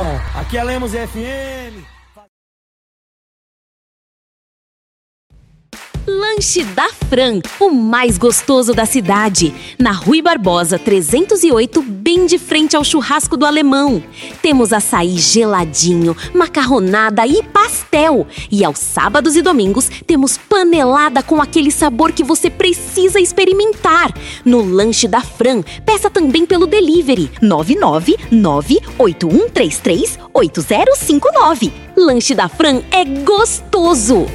Aqui é Lemos FM. Lanche da Fran, o mais gostoso da cidade. Na Rui Barbosa 308, bem de frente ao churrasco do Alemão. Temos açaí geladinho, macarronada e pastel. E aos sábados e domingos temos panelada com aquele sabor que você precisa experimentar. No Lanche da Fran, peça também pelo delivery 99981338059. Lanche da Fran é gostoso!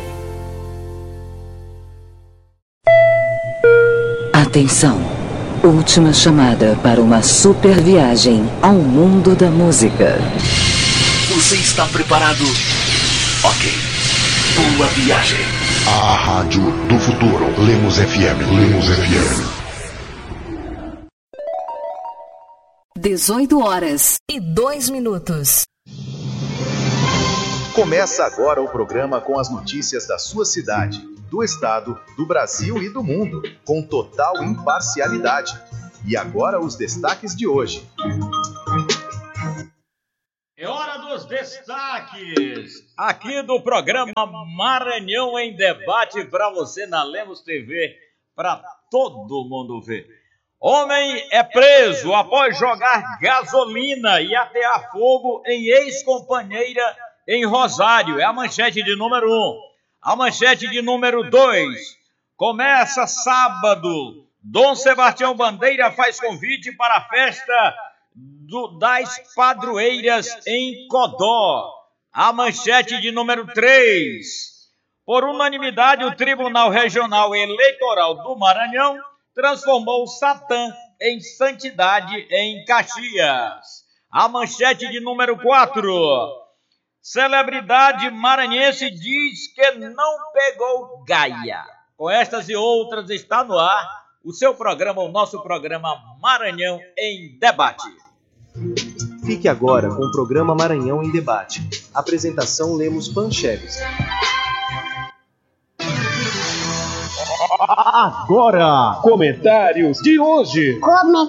Atenção! Última chamada para uma super viagem ao mundo da música. Você está preparado? Ok. Boa viagem. A Rádio do Futuro. Lemos FM. Lemos FM. 18h02. Começa agora o programa com as notícias da sua cidade, do estado, do Brasil e do mundo, com total imparcialidade. E agora os destaques de hoje. É hora dos destaques aqui do programa Maranhão em Debate para você na Lemos TV, para todo mundo ver. Homem é preso após jogar gasolina e atear fogo em ex-companheira em Rosário. É a manchete de número 1. A manchete de número 2. Começa sábado. Dom Sebastião Bandeira faz convite para a festa das padroeiras em Codó. A manchete de número 3. Por unanimidade, o Tribunal Regional Eleitoral do Maranhão transformou Satã em santidade em Caxias. A manchete de número 4. Celebridade maranhense diz que não pegou Gaia. Com estas e outras está no ar o seu programa, o nosso programa Maranhão em Debate. Fique agora com o programa Maranhão em Debate. Apresentação Lemos Pancheves. Agora, comentários de hoje.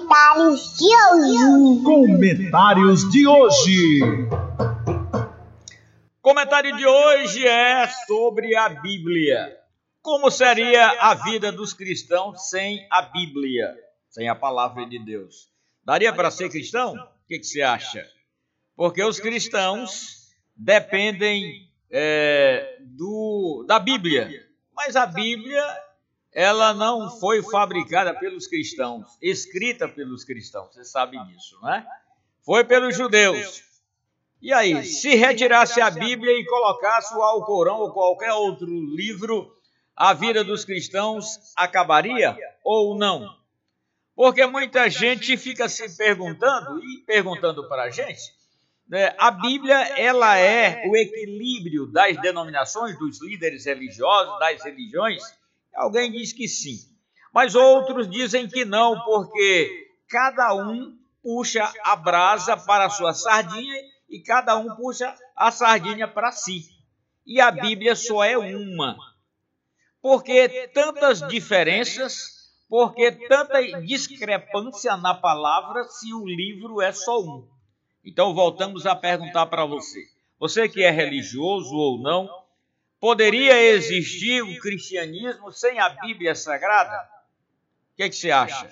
Comentários de hoje. Comentário de hoje é sobre a Bíblia. Como seria a vida dos cristãos sem a Bíblia, sem a palavra de Deus? Daria para ser cristão? O que você acha? Porque os cristãos dependem da Bíblia. Mas a Bíblia, ela não foi fabricada pelos cristãos, escrita pelos cristãos. Você sabe disso, não é? Foi pelos judeus. E aí, se retirasse a Bíblia e colocasse o Alcorão ou qualquer outro livro, a vida dos cristãos acabaria ou não? Porque muita gente fica se perguntando e perguntando para a gente, né? A Bíblia, ela é o equilíbrio das denominações, dos líderes religiosos, das religiões? Alguém diz que sim, mas outros dizem que não, porque cada um puxa a brasa para a sua sardinha e cada um puxa a sardinha para si. E a Bíblia só é uma. Por que tantas diferenças? Por que tanta discrepância na palavra se o livro é só um? Então voltamos a perguntar para você. Você que é religioso ou não, poderia existir o cristianismo sem a Bíblia Sagrada? O que você acha?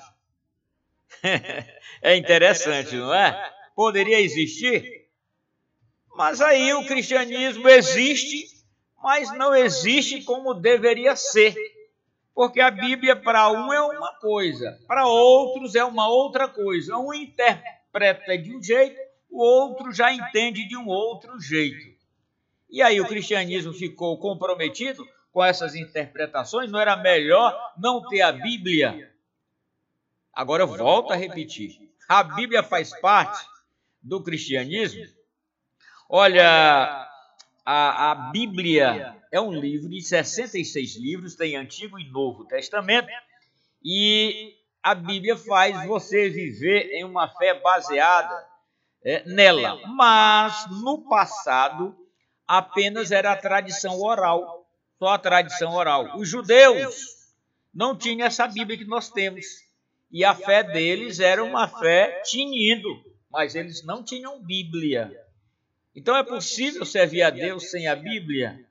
É interessante, não é? Poderia existir? Mas aí o cristianismo existe, mas não existe como deveria ser. Porque a Bíblia para um é uma coisa, para outros é uma outra coisa. Um interpreta de um jeito, o outro já entende de um outro jeito. E aí o cristianismo ficou comprometido com essas interpretações? Não era melhor não ter a Bíblia? Agora eu volto a repetir. A Bíblia faz parte do cristianismo? Olha, a Bíblia é um livro de 66 livros, tem Antigo e Novo Testamento, e a Bíblia faz você viver em uma fé baseada nela. Mas, no passado, apenas era a tradição oral, só a tradição oral. Os judeus não tinham essa Bíblia que nós temos, e a fé deles era uma fé tinindo, mas eles não tinham Bíblia. Então é possível servir a Deus sem a Bíblia?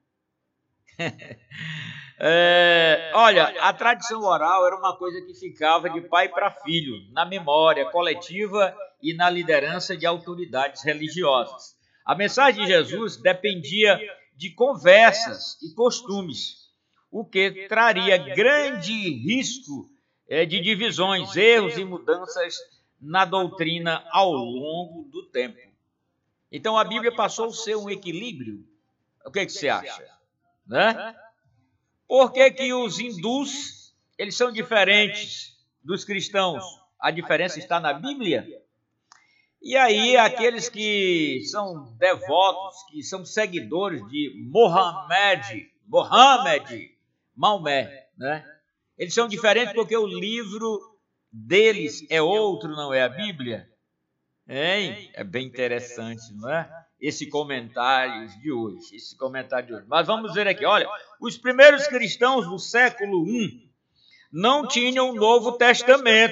Olha, a tradição oral era uma coisa que ficava de pai para filho, na memória coletiva e na liderança de autoridades religiosas. A mensagem de Jesus dependia de conversas e costumes, o que traria grande risco de divisões, erros e mudanças na doutrina ao longo do tempo. Então a Bíblia passou a ser um equilíbrio. O que você acha? Né? Por que os hindus, eles são diferentes dos cristãos? A diferença está na Bíblia? E aí, aqueles que são devotos, que são seguidores de Maomé, né? Eles são diferentes porque o livro deles é outro, não é a Bíblia? Hein? É bem interessante, não é? Esse comentário de hoje. Mas vamos ver aqui, olha, os primeiros cristãos do século I não tinham o Novo Testamento.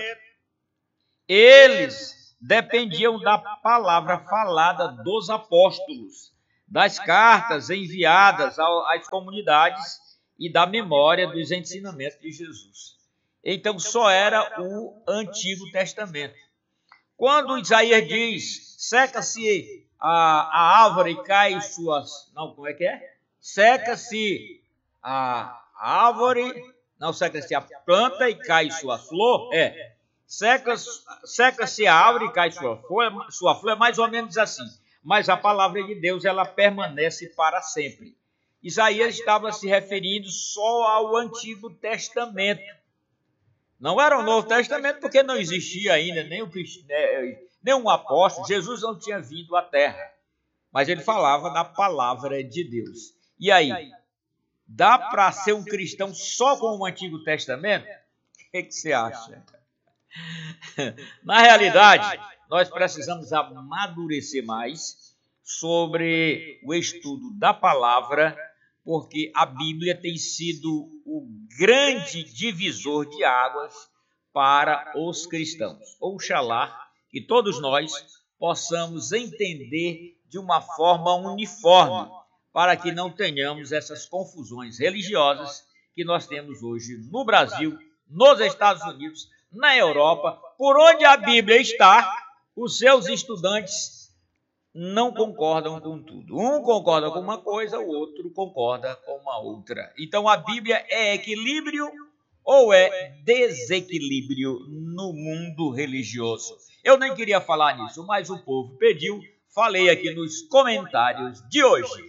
Eles dependiam da palavra falada dos apóstolos, das cartas enviadas às comunidades e da memória dos ensinamentos de Jesus. Então, só era o Antigo Testamento. Quando Isaías diz, seca-se a árvore e cai suas... Não, como é que é? Seca-se a árvore... Não, seca-se a planta e cai sua flor. Seca-se a árvore e cai sua flor. É mais ou menos assim. Mas a palavra de Deus, ela permanece para sempre. Isaías estava se referindo só ao Antigo Testamento. Não era o Novo Testamento, porque não existia ainda nenhum apóstolo. Jesus não tinha vindo à Terra. Mas ele falava da palavra de Deus. E aí, dá para ser um cristão só com o Antigo Testamento? O que você acha? Na realidade, nós precisamos amadurecer mais sobre o estudo da palavra, porque a Bíblia tem sido o grande divisor de águas para os cristãos. Oxalá que todos nós possamos entender de uma forma uniforme, para que não tenhamos essas confusões religiosas que nós temos hoje no Brasil, nos Estados Unidos, na Europa, por onde a Bíblia está, os seus estudantes não concordam com tudo. Um concorda com uma coisa, o outro concorda com uma outra. Então, a Bíblia é equilíbrio ou é desequilíbrio no mundo religioso? Eu nem queria falar nisso, mas o povo pediu, falei aqui nos comentários de hoje.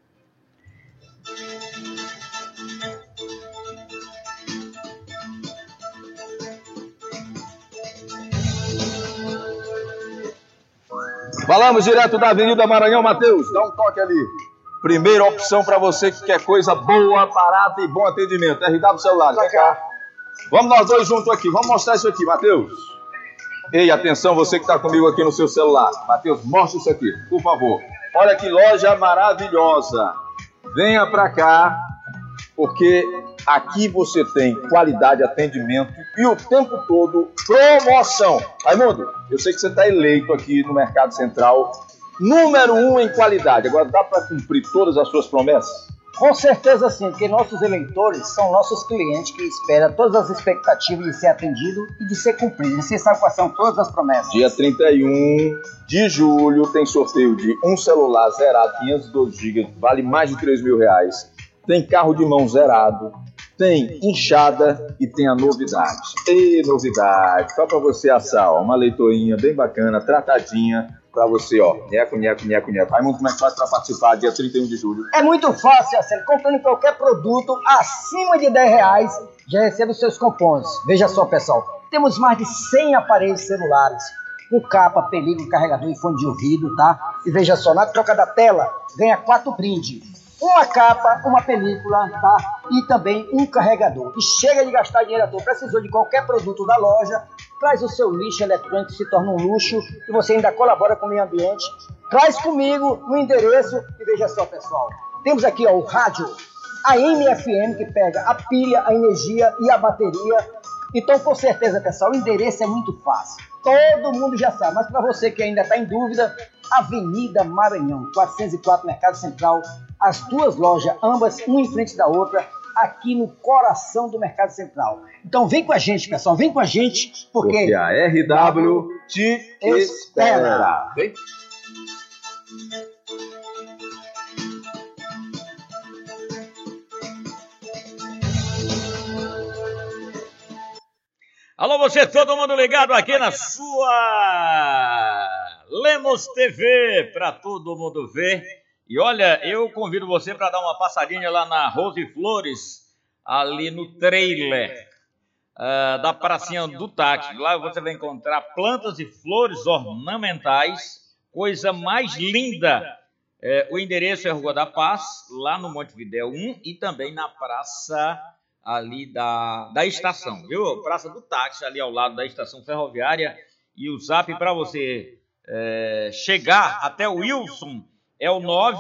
Falamos direto da Avenida Maranhão, Matheus, dá um toque ali. Primeira opção para você que quer coisa boa, barata e bom atendimento. RW Celulares, vem cá. Vamos nós dois juntos aqui, vamos mostrar isso aqui, Matheus. Ei, atenção, você que está comigo aqui no seu celular. Matheus, mostra isso aqui, por favor. Olha que loja maravilhosa. Venha para cá, porque aqui você tem qualidade, atendimento e o tempo todo promoção. Raimundo, eu sei que você está eleito aqui no Mercado Central, número 1 em qualidade. Agora, dá para cumprir todas as suas promessas? Com certeza sim, porque nossos eleitores são nossos clientes que esperam todas as expectativas de ser atendido e de ser cumprido. E você sabe quais são todas as promessas. Dia 31 de julho tem sorteio de um celular zerado, 512 GB, vale mais de R$3.000. Tem carro de mão zerado, tem enxada e tem a novidade. E novidade, só para você assar, ó, uma leitoinha bem bacana, tratadinha, para você, ó, nheco. Raimundo, como é que faz para participar dia 31 de julho? É muito fácil, Marcelo. Comprando qualquer produto acima de R$10, já recebe os seus cupons. Veja só, pessoal, temos mais de 100 aparelhos celulares, com capa, película, carregador e fone de ouvido, tá? E veja só, na troca da tela, ganha 4 brindes. Uma capa, uma película, tá? E também um carregador. E chega de gastar dinheiro à toa. Precisou de qualquer produto da loja, traz o seu lixo eletrônico, que se torna um luxo, e você ainda colabora com o meio ambiente. Traz comigo no endereço e veja só, pessoal. Temos aqui, ó, o rádio AM/FM, que pega a pilha, a energia e a bateria. Então, com certeza, pessoal, o endereço é muito fácil. Todo mundo já sabe, mas para você que ainda está em dúvida, Avenida Maranhão, 404 Mercado Central. As duas lojas, ambas, uma em frente da outra, aqui no coração do Mercado Central. Então vem com a gente, pessoal, vem com a gente, porque a RW te espera. Vem. Alô, você, todo mundo ligado aqui na sua Lemos TV, para todo mundo ver. E olha, eu convido você para dar uma passadinha lá na Rose Flores, ali no trailer da pracinha do táxi. Lá você vai encontrar plantas e flores ornamentais, coisa mais linda. O endereço é Rua da Paz, lá no Montevidéu 1 e também na praça ali da estação, viu? Praça do táxi, ali ao lado da estação ferroviária. E o zap para você chegar até o Wilson é o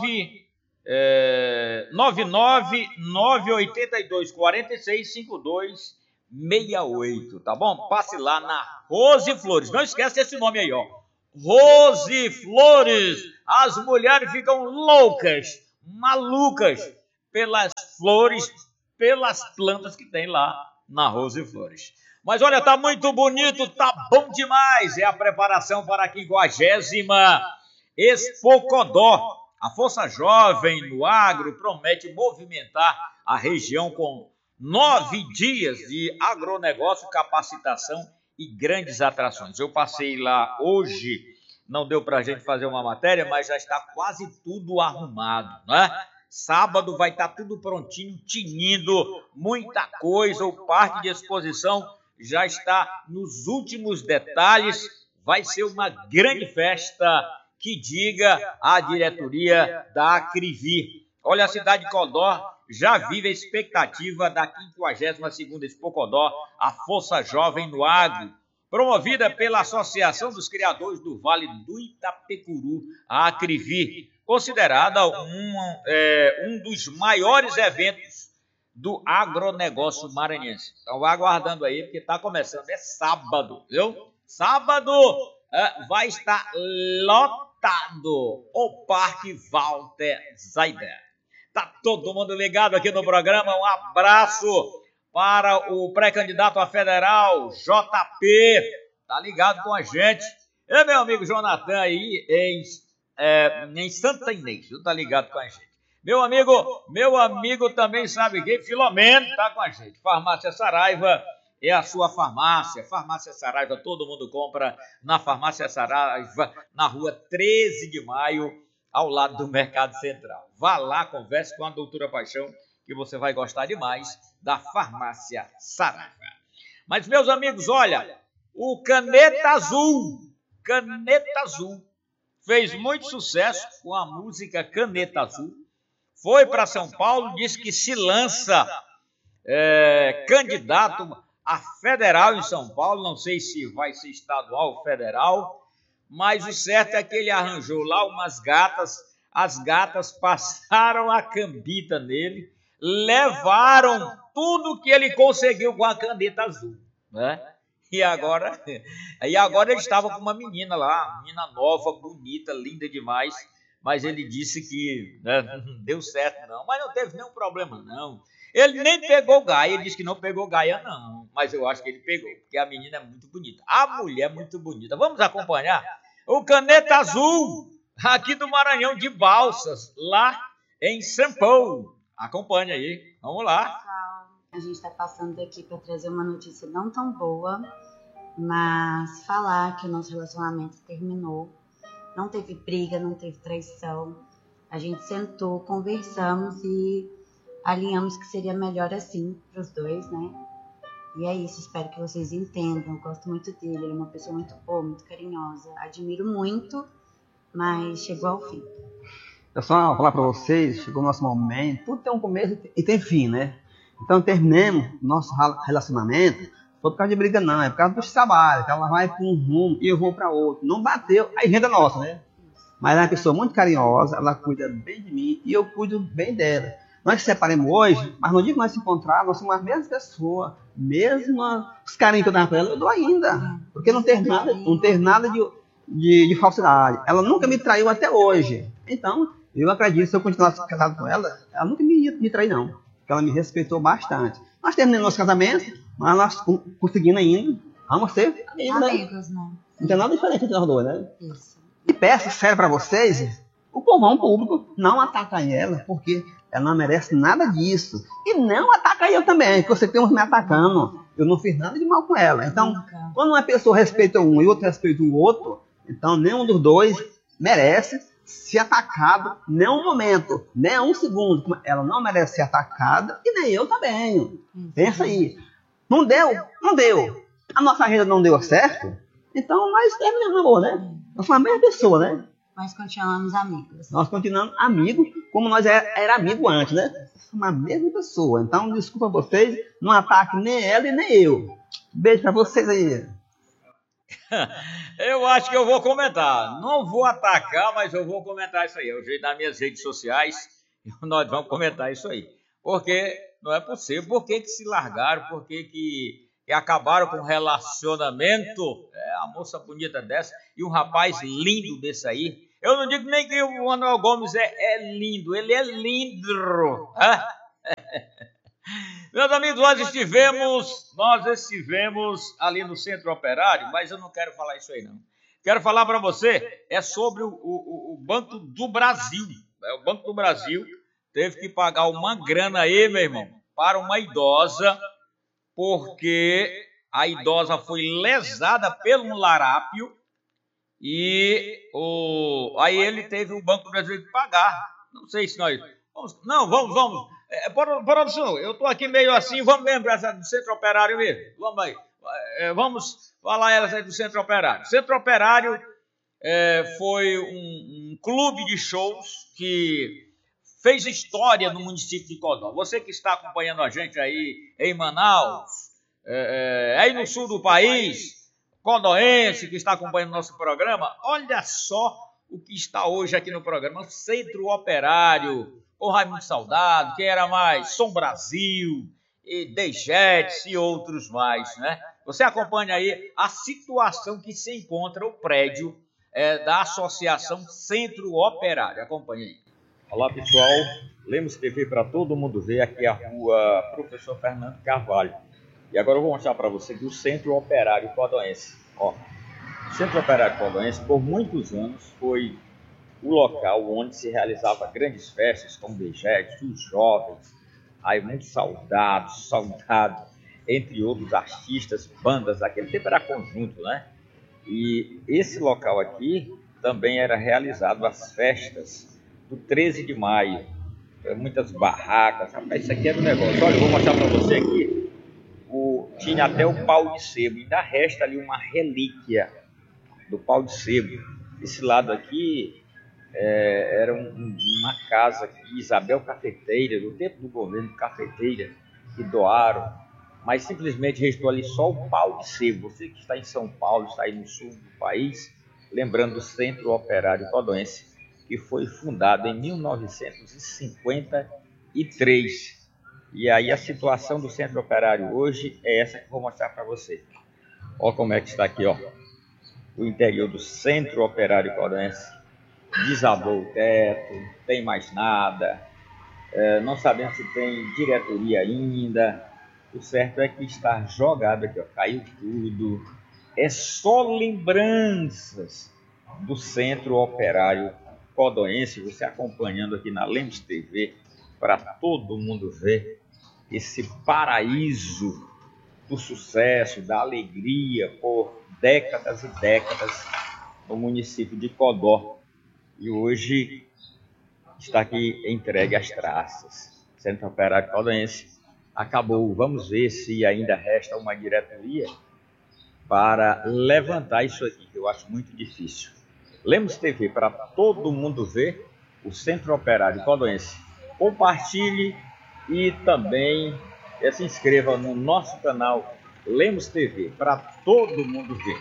99982465268, tá bom? Passe lá na Rose Flores. Não esquece esse nome aí, ó. Rose Flores. As mulheres ficam loucas, malucas pelas flores, pelas plantas que tem lá na Rose Flores. Mas olha, tá muito bonito, tá bom demais. É a preparação para a 50ª Expo Codó. A Força Jovem no Agro promete movimentar a região com 9 dias de agronegócio, capacitação e grandes atrações. Eu passei lá hoje, não deu para a gente fazer uma matéria, mas já está quase tudo arrumado, né? Sábado vai estar tudo prontinho, tinindo, muita coisa. O parque de exposição já está nos últimos detalhes. Vai ser uma grande festa, que diga a diretoria da Acrivi. Olha, a cidade de Codó já vive a expectativa da 52ª Expo Codó, a Força Jovem no Agro, promovida pela Associação dos Criadores do Vale do Itapecuru, a Acrivi, considerada um dos maiores eventos do agronegócio maranhense. Então vai aguardando aí, porque está começando, é sábado, viu? Sábado vai estar lotado o Parque Walter Zaider. Tá todo mundo ligado aqui no programa. Um abraço para o pré-candidato a federal, JP. Tá ligado com a gente. E meu amigo Jonathan aí em Santa Inês, tá ligado com a gente. Meu amigo também sabe quem? Filomeno tá com a gente. Farmácia Saraiva é a sua farmácia. Farmácia Saraiva, todo mundo compra na Farmácia Saraiva, na rua 13 de maio, ao lado do Mercado Central. Vá lá, converse com a doutora Paixão, que você vai gostar demais da Farmácia Saraiva. Mas, meus amigos, olha, o Caneta Azul, fez muito sucesso com a música Caneta Azul. Foi para São Paulo, disse que se lança candidato a federal em São Paulo. Não sei se vai ser estadual ou federal, mas o certo é que ele arranjou lá umas gatas. As gatas passaram a cambita nele, levaram tudo que ele conseguiu com a caneta azul, né? E agora ele estava com uma menina lá, menina nova, bonita, linda demais, mas ele disse que não deu certo não, mas não teve nenhum problema não. Ele nem pegou gaia, ele disse que não pegou gaia não, mas eu acho que ele pegou, porque a menina é muito bonita, a mulher é muito bonita. Vamos acompanhar o Caneta Azul, aqui do Maranhão de Balsas, lá em São Paulo. Acompanha aí, vamos lá. A gente está passando aqui para trazer uma notícia não tão boa, mas falar que o nosso relacionamento terminou. Não teve briga, não teve traição. A gente sentou, conversamos e alinhamos que seria melhor assim para os dois, né? E é isso, espero que vocês entendam. Eu gosto muito dele, ele é uma pessoa muito boa, muito carinhosa. Admiro muito, mas chegou ao fim. Pessoal, falar para vocês, chegou o nosso momento. Tudo tem um começo e tem fim, né? Então terminemos nosso relacionamento. Não foi por causa de briga não, é por causa dos trabalhos. Ela vai para um rumo e eu vou para outro. Não bateu, aí renda nossa, né? Mas ela é uma pessoa muito carinhosa, ela cuida bem de mim e eu cuido bem dela. Nós que separamos hoje, mas no dia que nós se encontrarmos, nós somos as mesmas pessoas. Mesmo os carinhos que eu dava para ela, eu dou ainda. Porque não tem nada de falsidade. Ela nunca me traiu até hoje. Então, eu acredito que se eu continuasse casado com ela, ela nunca me traiu, não. Porque ela me respeitou bastante. Nós terminamos nosso casamento, mas nós conseguimos ainda. Vamos ser amigos, né? Não tem nada diferente entre nós dois, né? Isso. E peço, sério pra vocês, o povão público não atacar ela, porque ela não merece nada disso. E não atacar eu também, que você tem uns me atacando. Eu não fiz nada de mal com ela. Então, quando uma pessoa respeita um e outro respeita o outro, então nenhum dos dois merece ser atacado nem um momento, nem um segundo. Ela não merece ser atacada e nem eu também. Pensa aí. Não deu? Não deu. A nossa agenda não deu certo, então nós terminamos o amor, né? Nós somos a mesma pessoa, né? Nós continuamos amigos. Nós continuamos amigos, como nós era amigo antes, né? Somos a mesma pessoa. Então, desculpa vocês, não ataque nem ela e nem eu. Beijo pra vocês aí. Eu acho que eu vou comentar. Não vou atacar, mas eu vou comentar isso aí. É o jeito das minhas redes sociais. Nós vamos comentar isso aí. Porque não é possível. Por que se largaram? Por que acabaram com um relacionamento? A moça bonita dessa e um rapaz lindo desse aí. Eu não digo nem que o Manuel Gomes é lindo. Ele é lindo. Meus amigos, nós estivemos ali no Centro Operário, mas eu não quero falar isso aí, não. Quero falar para você, sobre o Banco do Brasil. O Banco do Brasil teve que pagar uma grana aí, meu irmão, para uma idosa, porque a idosa foi lesada pelo larápio e aí ele teve o Banco do Brasil que pagar. Não sei se nós... Vamos. Produção, eu estou aqui meio assim, vamos mesmo essa do Centro Operário mesmo. Vamos aí. Vamos falar elas aí do Centro Operário. Centro Operário foi um clube de shows que fez história no município de Codó. Você que está acompanhando a gente aí em Manaus, aí no sul do país, codoense que está acompanhando nosso programa, olha só o que está hoje aqui no programa. Centro Operário, o Raimundo Saudado, quem era mais? Som Brasil, e Dejetes e outros mais, né? Você acompanha aí a situação que se encontra o prédio da Associação Centro Operário. Acompanhe aí. Olá, pessoal. Lemos TV para todo mundo ver. Aqui é a rua Professor Fernando Carvalho. E agora eu vou mostrar para você que o Centro Operário Codoense. O Centro Operário Codoense, por muitos anos, foi o local onde se realizava grandes festas, como Dejetes, os jovens, Raimundo Saudado, entre outros artistas, bandas, naquele tempo era conjunto, né? E esse local aqui também era realizado as festas do 13 de maio, muitas barracas. Rapaz, isso aqui era um negócio. Olha, eu vou mostrar para você aqui, tinha até o pau de sebo, ainda resta ali uma relíquia do pau de sebo. Esse lado aqui era uma casa que Isabel Cafeteira, do tempo do governo Cafeteira, que doaram, mas simplesmente restou ali só o pau de sebo. Você que está em São Paulo, está aí no sul do país, lembrando do Centro Operário Codoense, que foi fundado em 1953. E aí a situação do Centro Operário hoje é essa que eu vou mostrar para você. Olha como é que está aqui, ó. O interior do Centro Operário Codoense. Desabou o teto, não tem mais nada, não sabemos se tem diretoria ainda. O certo é que está jogado aqui, ó, caiu tudo. É só lembranças do Centro Operário Codoense. Você acompanhando aqui na Lemos TV, para todo mundo ver esse paraíso do sucesso, da alegria por décadas e décadas no município de Codó. E hoje está aqui entregue às traças. Centro Operário Codoense acabou. Vamos ver se ainda resta uma diretoria para levantar isso aqui, que eu acho muito difícil. Lemos TV para todo mundo ver o Centro Operário Codoense. Compartilhe e também se inscreva no nosso canal Lemos TV para todo mundo ver.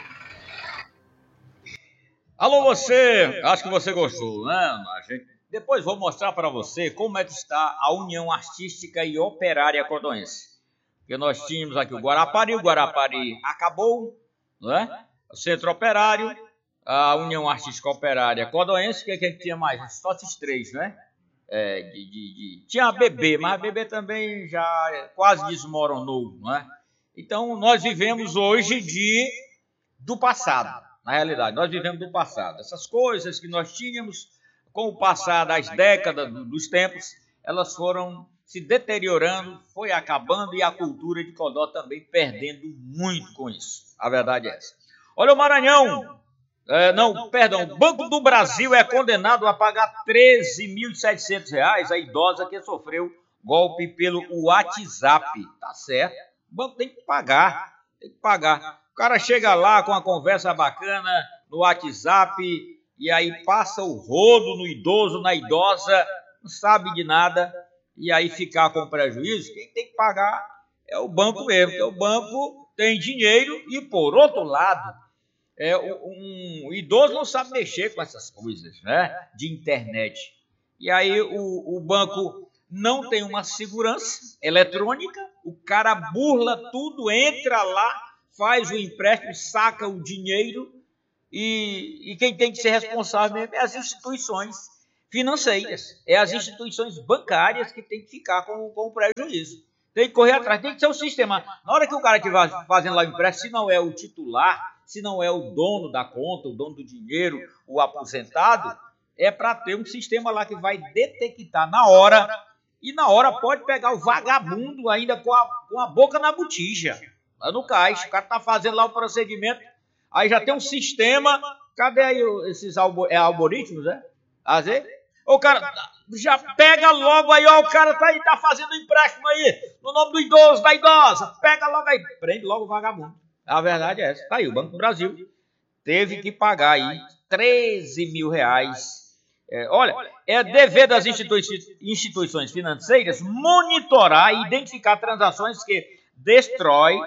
Alô você, acho que você gostou, né? Depois vou mostrar para você como é que está a União Artística e Operária Codoense. Porque nós tínhamos aqui o Guarapari acabou, não é? O Centro Operário a União Artística Operária Cordoense, que a gente tinha mais? Só esses três, né? Tinha a BB, mas a BB também já quase desmoronou, não é? Então, nós vivemos hoje do passado, na realidade. Nós vivemos do passado. Essas coisas que nós tínhamos, com o passar das décadas, dos tempos, elas foram se deteriorando, foi acabando e a cultura de Codó também perdendo muito com isso. A verdade é essa. Olha o Maranhão. O Banco do Brasil é condenado a pagar R$13.700 a idosa que sofreu golpe pelo WhatsApp. Tá certo. O banco tem que pagar. O cara chega lá com uma conversa bacana no WhatsApp e aí passa o rodo no idoso, na idosa, não sabe de nada e aí ficar com prejuízo. Quem tem que pagar é o banco mesmo, porque o banco tem dinheiro e, por outro lado, um idoso não sabe mexer com essas coisas, né, de internet. E aí o banco não tem uma segurança eletrônica, o cara burla tudo, entra lá, faz o empréstimo, saca o dinheiro e quem tem que ser responsável mesmo é as instituições financeiras, é as instituições bancárias que tem que ficar com o prejuízo. Tem que correr atrás, tem que ser o sistema. Na hora que o cara estiver fazendo lá o empréstimo, se não é o titular, se não é o dono da conta, o dono do dinheiro, o aposentado, é para ter um sistema lá que vai detectar na hora, e na hora pode pegar o vagabundo ainda com a boca na botija, lá no caixa. O cara está fazendo lá o procedimento, aí já tem um sistema, cadê aí esses algoritmos, né? Às vezes, o cara já pega logo aí, ó, o cara tá fazendo empréstimo aí, no nome do idoso, da idosa, pega logo aí, prende logo o vagabundo. A verdade é essa. Tá aí, o Banco do Brasil teve que pagar aí R$13.000. Olha, é dever das instituições financeiras monitorar e identificar transações que destroem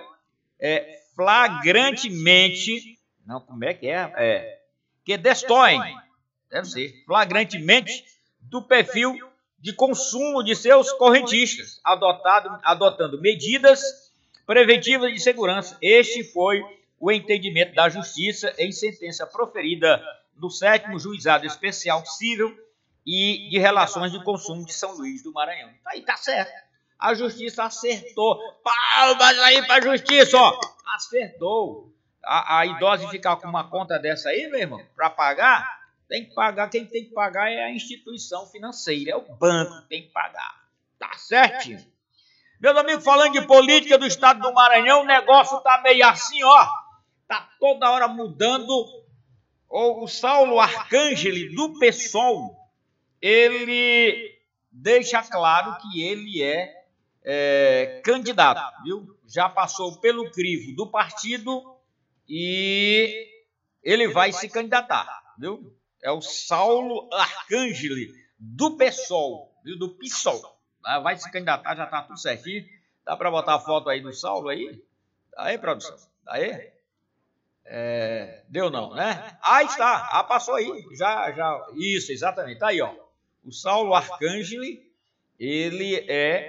flagrantemente, não, como é que que destroem, deve ser, flagrantemente do perfil de consumo de seus correntistas, adotando medidas preventivas de segurança. Este foi o entendimento da Justiça em sentença proferida no 7º Juizado Especial Civil e de Relações de Consumo de São Luís do Maranhão. Aí tá certo. A Justiça acertou. Palmas aí pra Justiça, ó. Acertou. A idosa ficar com uma conta dessa aí, meu irmão, para pagar, tem que pagar. Quem tem que pagar é a instituição financeira, é o banco que tem que pagar. Tá certinho. Meus amigos, falando de política do estado do Maranhão, o negócio tá meio assim, ó. Tá toda hora mudando. O Saulo Arcângeli, do PSOL, ele deixa claro que ele é candidato, viu? Já passou pelo crivo do partido e ele vai se candidatar, viu? É o Saulo Arcângeli, do PSOL, viu? Do PSOL. Vai se candidatar, já tá tudo certinho. Dá para botar a foto aí do Saulo aí? Aí, produção. Aí? Deu não, né? Aí está, passou aí. Já. Isso, exatamente. Tá aí, ó. O Saulo Arcângeli, ele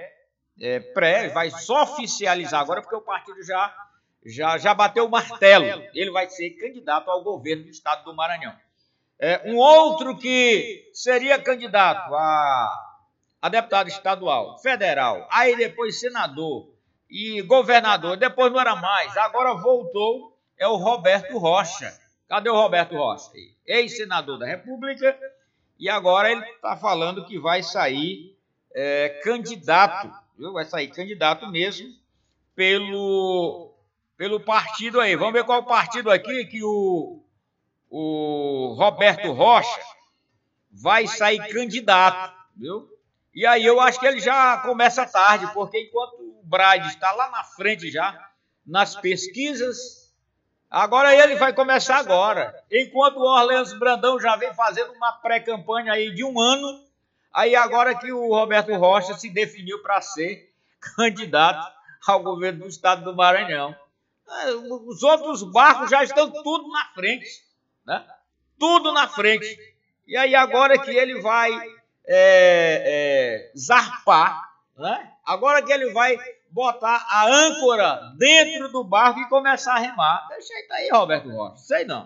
vai só oficializar agora, porque o partido já bateu o martelo. Ele vai ser candidato ao governo do estado do Maranhão. Um outro que seria candidato a deputado estadual, federal, aí depois senador e governador, depois não era mais, agora voltou, é o Roberto Rocha. Cadê o Roberto Rocha? Ex-senador da República, e agora ele está falando que vai sair candidato, viu? Vai sair candidato mesmo pelo partido aí. Vamos ver qual é o partido aqui que o Roberto Rocha vai sair candidato, viu? E aí eu acho que ele já começa tarde, porque enquanto o Brade está lá na frente já, nas pesquisas, agora ele vai começar agora. Enquanto o Orleans Brandão já vem fazendo uma pré-campanha aí de 1 ano, aí agora que o Roberto Rocha se definiu para ser candidato ao governo do estado do Maranhão. Os outros barcos já estão tudo na frente, né? Tudo na frente. E aí agora que ele vai zarpar, né? Agora que ele vai botar a âncora dentro do barco e começar a remar. Deixa aí, tá aí, Roberto Rocha. Sei não.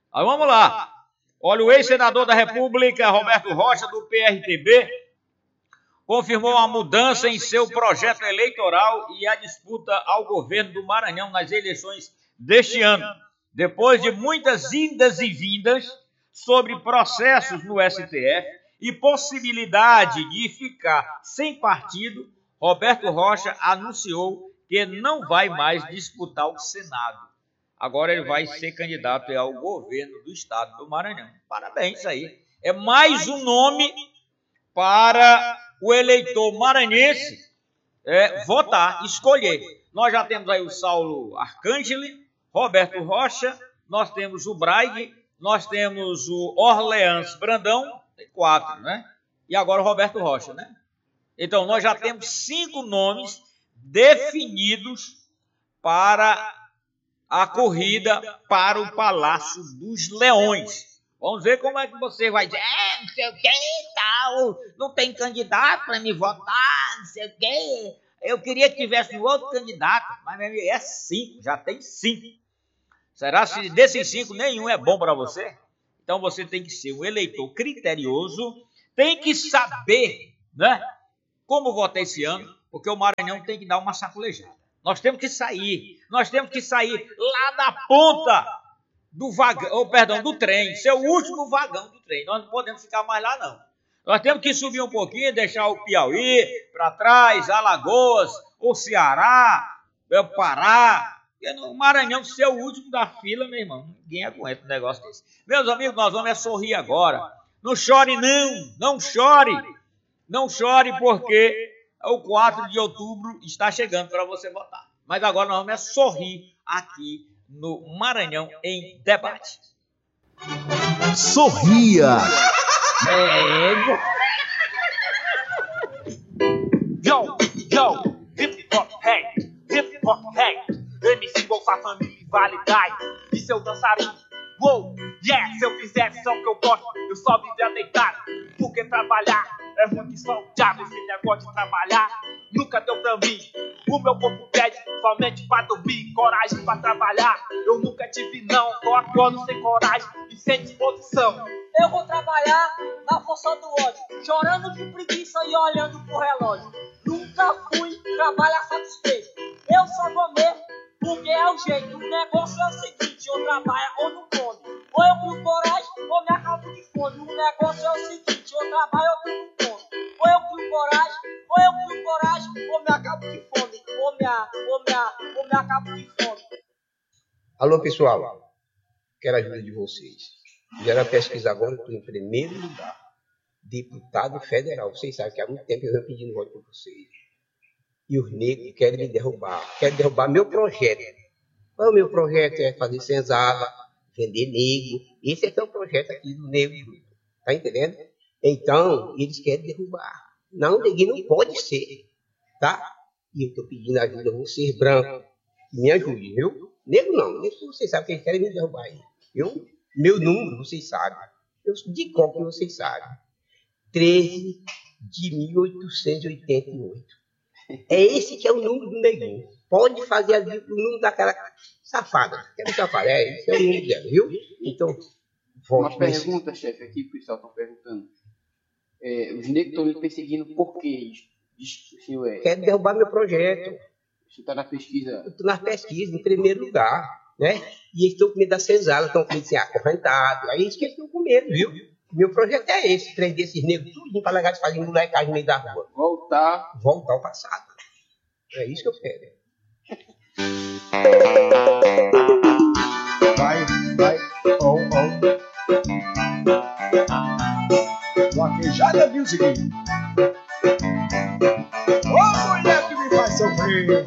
Mas vamos lá. Olha, o ex-senador da República, Roberto Rocha, do PRTB, confirmou uma mudança em seu projeto eleitoral e a disputa ao governo do Maranhão nas eleições deste ano. Depois de muitas idas e vindas sobre processos no STF e possibilidade de ficar sem partido, Roberto Rocha anunciou que não vai mais disputar o Senado. Agora ele vai ser candidato ao governo do estado do Maranhão. Parabéns, isso aí. É mais um nome para o eleitor maranhense votar, escolher. Nós já temos aí o Saulo Arcangeli, Roberto Rocha, nós temos o Braig, nós temos o Orleans Brandão, tem 4, né? E agora o Roberto Rocha, né? Então, nós já temos 5 nomes definidos para a corrida para o Palácio dos Leões. Vamos ver como é que você vai dizer, não sei o que e tal, não tem candidato para me votar, não sei o que. Eu queria que tivesse um outro candidato, mas é 5, já tem 5. Será que desses 5 nenhum é bom para você? Então você tem que ser um eleitor criterioso, tem que saber, né, como votar esse ano, porque o Maranhão tem que dar uma sacolejada. Nós temos que sair lá da ponta do vagão, do trem, ser o último vagão do trem. Nós não podemos ficar mais lá, não. Nós temos que subir um pouquinho, deixar o Piauí para trás, Alagoas, o Ceará, o Pará. Porque no Maranhão ser o último da fila, meu irmão, ninguém aguenta um negócio desse. Meus amigos, nós vamos sorrir agora. Não chore, não chore. Não chore porque o 4 de outubro está chegando para você votar. Mas agora nós vamos sorrir aqui no Maranhão em Debate. Sorria! Yo, hip hop, hey, MC Bolsa Família e Validade. E se eu dançar uou, yeah, se eu fizer só que eu gosto, eu só vivia deitado. Porque trabalhar é ruim que só o diabo. Esse negócio de trabalhar nunca deu pra mim. O meu corpo pede somente pra dormir. Coragem pra trabalhar eu nunca tive não. Tô acordo sem coragem e sem disposição. Eu vou trabalhar na força do ódio, chorando de preguiça e olhando pro relógio. Nunca fui trabalhar satisfeito. Eu só vou mesmo porque é o jeito. O negócio é o seguinte, ou trabalha ou não come. Ou eu crio coragem ou me acabo de fome. O negócio é o seguinte, ou trabalha ou tu não come. Ou eu crio coragem ou me acabo de fome. Ou me acabo de fome. Alô, pessoal, quero a ajuda de vocês. Fizeram a pesquisa agora, eu estou em primeiro lugar. Deputado federal. Vocês sabem que há muito tempo eu venho pedindo voto para vocês. E os negros querem me derrubar. Querem derrubar meu projeto. O meu projeto é fazer senzala, vender negro. Esse é que é o projeto aqui do negro. Tá entendendo? Então, eles querem derrubar. Não, neguinho não pode ser. Tá? E eu estou pedindo ajuda a vocês, brancos. Que me ajudem, viu? Negro não. Negro vocês sabem que eles querem me derrubar aí. Viu? Meu número, vocês sabem. De qual que vocês sabem? 13 de 1888. É esse que é o número do neguinho. Pode fazer ali o número daquela safada. Aquela safada, esse é o número dela, viu? Então, volte. Uma pergunta, chefe, aqui que o pessoal está perguntando. Os negros estão me perseguindo por quê? O senhor quer derrubar meu projeto. O senhor está na pesquisa? Eu estou na pesquisa, em primeiro lugar, né? E eles estão com medo da senzala, estão com medo de ser acorrentado. Aí eles que estão com medo, viu? Meu projeto é esse, prender esses negros tudo para largar de fazer molecagem no meio da rua. Voltar ao passado. É isso que eu quero. Vai, Vaquejada Music. Ô, mulher que me faz sofrer.